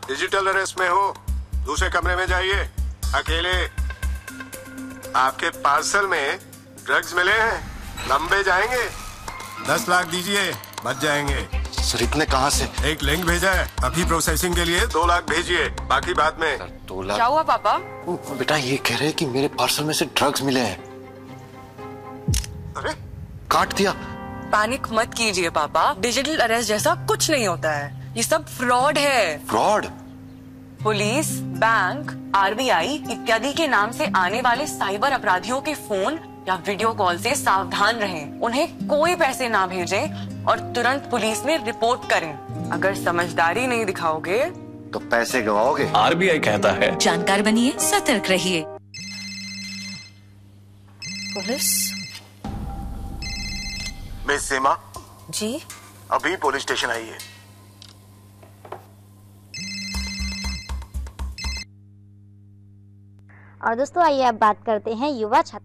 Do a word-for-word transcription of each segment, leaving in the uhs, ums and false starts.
Digital arrest में हो, दूसरे कमरे में जाइए। अकेले। आपके पार्सल में ड्रग्स मिले हैं, लंबे जाएंगे। दस लाख दीजिए, बच जाएंगे। सर इतने कहाँ से? एक लिंक भेजा है, अभी प्रोसेसिंग के लिए दो लाख भेजिए, बाकी बाद में। सर, दो लाख? क्या हुआ पापा? ओ, बेटा ये कह रहे हैं कि मेरे पार्सल में से ड्रग्स मिले हैं। अरे काट दिया। पैनिक मत कीजिए पापा, डिजिटल अरेस्ट जैसा कुछ नहीं होता है, ये सब फ्रॉड है। फ्रॉड? पुलिस, बैंक, आरबीआई इत्यादि के नाम से आने वाले साइबर अपराधियों के फोन या वीडियो कॉल से सावधान रहें। उन्हें कोई पैसे ना भेजें और तुरंत पुलिस में रिपोर्ट करें। अगर समझदारी नहीं दिखाओगे तो पैसे गवाओगे। आरबीआई कहता है जानकार बनिए, सतर्क रहिए। पुलिस? मिस सीमा जी? अभी पुलिस स्टेशन आई है। और दोस्तों आइए अब बात करते हैं युवा छात्र।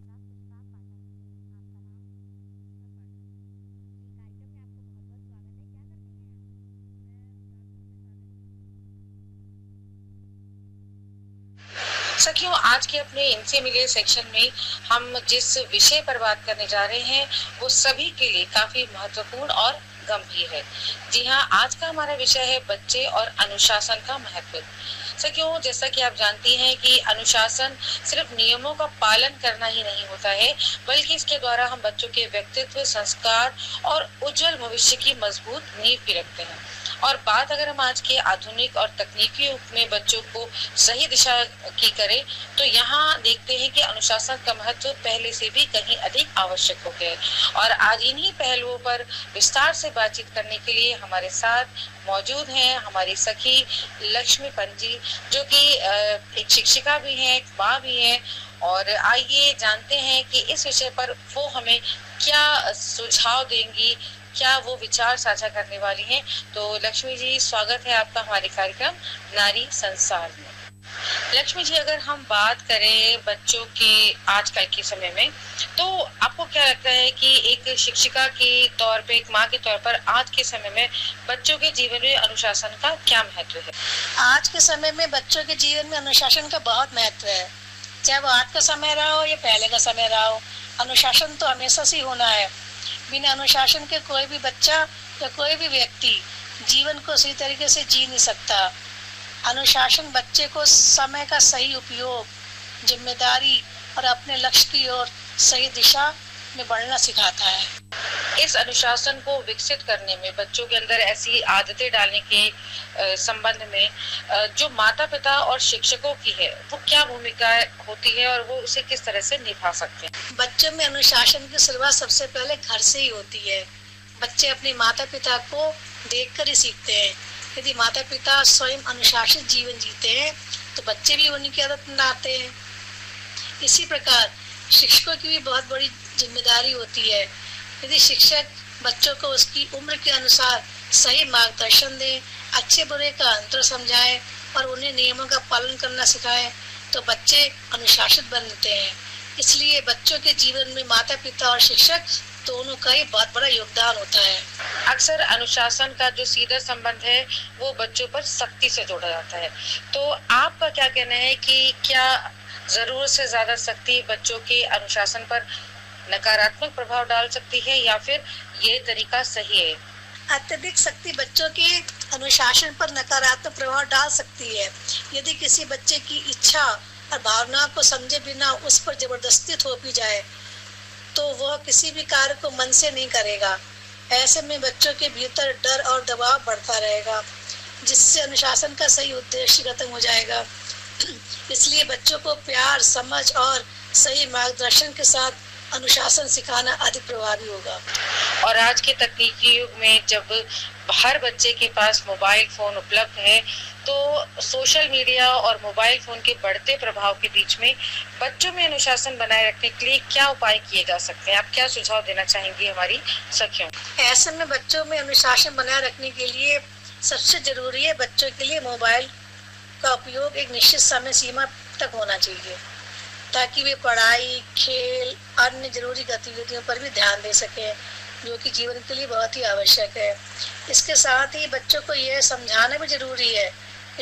सखियों, आज के अपने इनसे मिले सेक्शन में हम जिस विषय पर बात करने जा रहे हैं वो सभी के लिए काफी महत्वपूर्ण और गंभीर है। जी हाँ, आज का हमारा विषय है बच्चे और अनुशासन का महत्व। सखियों, जैसा कि आप जानती हैं कि अनुशासन सिर्फ नियमों का पालन करना ही नहीं होता है, बल्कि इसके द्वारा हम बच्चों के व्यक्तित्व, संस्कार और उज्जवल भविष्य की मजबूत नींव भी रखते हैं। और बात अगर हम आज के आधुनिक और तकनीकी युग में बच्चों को सही दिशा की करें तो यहाँ देखते हैं कि अनुशासन का महत्व पहले से भी कहीं अधिक आवश्यक हो गया है। और आज इन्हीं पहलुओं पर विस्तार से बातचीत करने के लिए हमारे साथ मौजूद हैं हमारी सखी लक्ष्मी पंजी, जो कि एक शिक्षिका भी हैं, एक माँ भी हैं। और आइए जानते हैं कि इस विषय पर वो हमें क्या सुझाव देंगी, क्या वो विचार साझा करने वाली हैं। तो लक्ष्मी जी, स्वागत है आपका हमारे कार्यक्रम नारी संसार में। लक्ष्मी जी, अगर हम बात करें बच्चों के आजकल के समय में, तो आपको क्या लगता है कि एक शिक्षिका के तौर पे, एक माँ के तौर पर आज के समय में बच्चों के जीवन में अनुशासन का क्या महत्व है? आज के समय में बच्चों के जीवन में अनुशासन का बहुत महत्व है। चाहे वो आज का समय रहा हो या पहले का समय रहा हो, अनुशासन तो हमेशा से होना है। बिना अनुशासन के कोई भी बच्चा या कोई भी व्यक्ति जीवन को सही तरीके से जी नहीं सकता। अनुशासन बच्चे को समय का सही उपयोग, जिम्मेदारी और अपने लक्ष्य की ओर सही दिशा में बढ़ना सिखाता है। इस अनुशासन को विकसित करने में बच्चों के अंदर ऐसी आदतें डालने के संबंध में जो माता पिता और शिक्षकों की है, वो क्या भूमिका होती है और वो उसे किस तरह से निभा सकते हैं? बच्चों में अनुशासन की शुरुआत सबसे पहले घर से ही होती है। बच्चे अपने माता पिता को देखकर ही सीखते हैं। यदि माता पिता स्वयं अनुशासित जीवन जीते हैं तो बच्चे भी उन्हीं की आदत अपनाते हैं। इसी प्रकार शिक्षकों की भी बहुत बड़ी जिम्मेदारी होती है। यदि शिक्षक बच्चों को उसकी उम्र के अनुसार सही मार्गदर्शन दें, अच्छे बुरे का अंतर समझाएं और उन्हें नियमों का पालन करना सिखाएं तो बच्चे अनुशासित बनते हैं। इसलिए बच्चों के जीवन में माता पिता और शिक्षक दोनों का ही बहुत बड़ा योगदान होता है। अक्सर अनुशासन का जो सीधा संबंध है वो बच्चों पर सख्ती से जोड़ा जाता है। तो आपका क्या कहना है कि क्या जरूरत से ज्यादा सख्ती बच्चों के अनुशासन पर नकारात्मक प्रभाव डाल सकती है या फिर ये तरीका सही है? अत्यधिक सख्ती बच्चों के अनुशासन पर नकारात्मक प्रभाव डाल सकती है। यदि किसी बच्चे की इच्छा और भावनाओं को समझे बिना उस पर जबरदस्ती थोपी जाए तो वह किसी भी कार्य को मन से नहीं करेगा। ऐसे में बच्चों के भीतर डर और दबाव बढ़ता रहेगा, जिससे अनुशासन का सही उद्देश्य खत्म हो जाएगा। इसलिए बच्चों को प्यार, समझ और सही मार्गदर्शन के साथ अनुशासन सिखाना अधिक प्रभावी होगा। और आज के तकनीकी युग में जब हर बच्चे के पास मोबाइल फोन उपलब्ध है तो सोशल मीडिया और मोबाइल फोन के बढ़ते प्रभाव के बीच में बच्चों में अनुशासन बनाए रखने के लिए क्या उपाय किए जा सकते हैं? आप क्या सुझाव देना चाहेंगी हमारी सखियों? ऐसे में बच्चों में अनुशासन बनाए रखने के लिए सबसे जरूरी है बच्चों के लिए मोबाइल का उपयोग एक निश्चित समय सीमा तक होना चाहिए, ताकि वे पढ़ाई, खेल, अन्य जरूरी गतिविधियों पर भी ध्यान दे सकें, जो कि जीवन के लिए बहुत ही आवश्यक है। इसके साथ ही बच्चों को यह समझाना भी जरूरी है